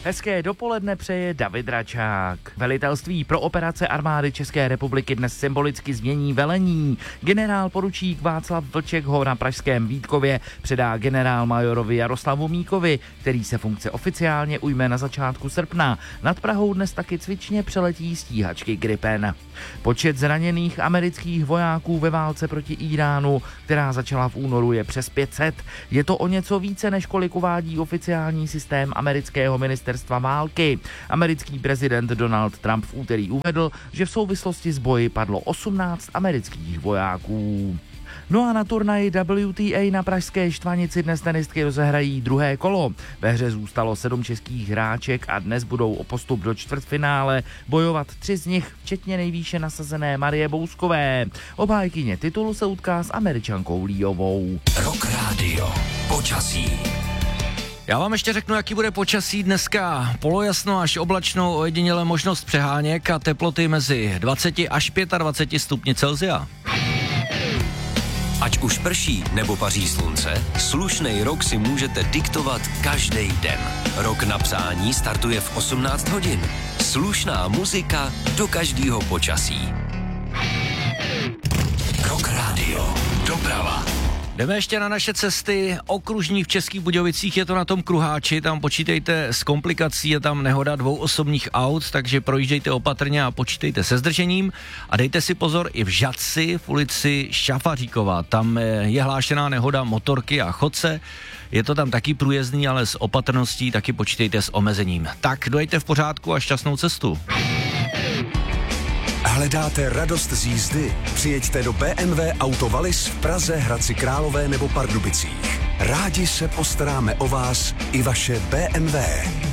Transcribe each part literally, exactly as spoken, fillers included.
Hezké dopoledne přeje David Račák. Velitelství pro operace armády České republiky dnes symbolicky změní velení. Generál poručík Václav Vlček ho na pražském Vítkově předá generál majorovi Jaroslavu Míkovi, který se funkce oficiálně ujme na začátku srpna. Nad Prahou dnes taky cvičně přeletí stíhačky Gripen. Počet zraněných amerických vojáků ve válce proti Íránu, která začala v únoru, je přes pět set. Je to o něco více, než kolik uvádí oficiální systém amerického ministerstva války. Americký prezident Donald Trump v úterý uvedl, že v souvislosti s boji padlo osmnáct amerických vojáků. No a na turnaji W T A na pražské Štvanici dnes tenistky rozehrají druhé kolo. Ve hře zůstalo sedm českých hráček a dnes budou o postup do čtvrtfinále bojovat tři z nich, včetně nejvýše nasazené Marie Bouskové. Obhájkyně titulu se utká s Američankou Líovou. Rock Radio. Počasí. Já vám ještě řeknu, jaký bude počasí dneska. Polojasno až oblačno, ojediněle možnost přeháněk a teploty mezi dvacet až dvacet pět stupni Celsia. Ať už prší nebo paří slunce, slušnej rok si můžete diktovat každý den. Rok na psání startuje v osmnáct hodin. Slušná muzika do každého počasí. Rock Radio. Doprava. Jdeme ještě na naše cesty. Okružní v Českých Budějovicích, je to na tom kruháči, tam počítejte s komplikací, je tam nehoda dvou osobních aut, takže projíždějte opatrně a počítejte se zdržením a dejte si pozor i v Žatci v ulici Šafaříkova. Tam je hlášená nehoda motorky a chodce. Je to tam taky průjezdný, ale s opatrností taky počítejte s omezením. Tak dojďte v pořádku a šťastnou cestu. Hledáte radost z jízdy? Přijeďte do B M W Auto Wallis v Praze, Hradci Králové nebo Pardubicích. Rádi se postaráme o vás i vaše B M W.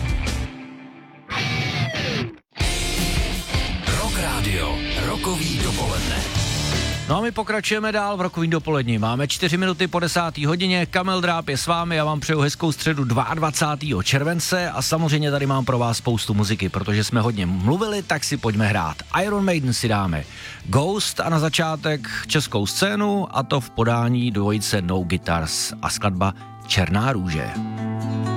Rock Radio. Rokový dopoledne. No a my pokračujeme dál v rokovým dopoledni. Máme čtyři minuty po desáté hodině, Kamil Dráb je s vámi, já vám přeju hezkou středu dvacátého druhého července a samozřejmě tady mám pro vás spoustu muziky, protože jsme hodně mluvili, tak si pojďme hrát. Iron Maiden si dáme Ghost a na začátek českou scénu, a to v podání dvojice No Guitars a skladba Černá růže.